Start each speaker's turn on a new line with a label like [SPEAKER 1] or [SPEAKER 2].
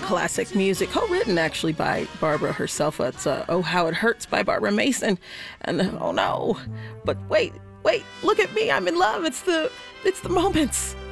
[SPEAKER 1] classic music, co-written actually by Barbara herself. It's Oh How It Hurts by Barbara Mason. And oh no, but wait, look at me, I'm in love. It's the moments.